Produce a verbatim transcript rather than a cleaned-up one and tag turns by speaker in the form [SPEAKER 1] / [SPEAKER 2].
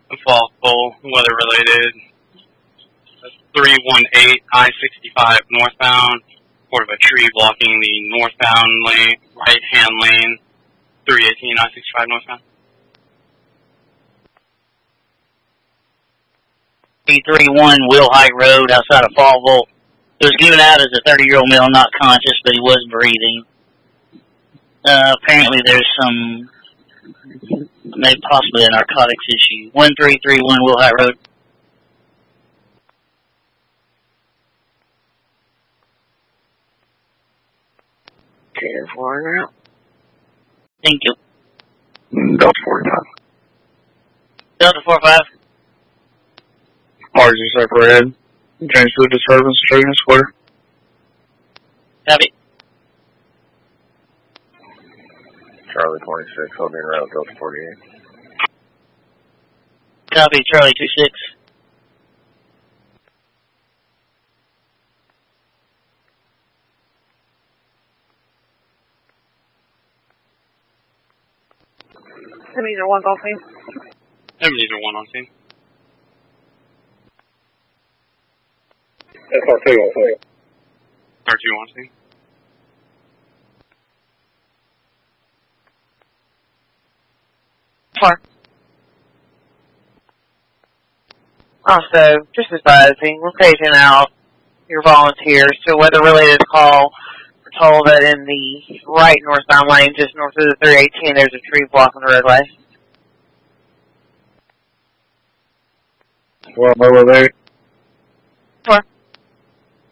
[SPEAKER 1] Falseville, weather related. three one eight I sixty-five northbound. Report of a tree blocking the northbound lane, right-hand lane. three eighteen I sixty-five northbound.
[SPEAKER 2] three thirty-one Will Height Road outside of Falseville. It was given out as a thirty-year-old male not conscious, but he was breathing. Uh, apparently there's some, maybe possibly a narcotics issue. one three three one Will Height Road.
[SPEAKER 3] ten four now.
[SPEAKER 2] Thank you.
[SPEAKER 3] Delta forty-five.
[SPEAKER 2] Delta forty-five.
[SPEAKER 3] R G separated. Change to the disturbance, Dragon Square.
[SPEAKER 2] Copy.
[SPEAKER 3] Charlie twenty-six, holding route Delta forty-eight.
[SPEAKER 2] Copy, Charlie two six.
[SPEAKER 4] Seventies are one on scene.
[SPEAKER 1] Seventies are one on scene.
[SPEAKER 3] S R two on scene.
[SPEAKER 1] R two on scene.
[SPEAKER 4] Four. Also, just advising, we're phasing out your volunteers to a weather-related call. We're told that in the right northbound lane, just north of the three eighteen, there's a tree blocking the roadway.
[SPEAKER 3] Well, over there.
[SPEAKER 4] Four.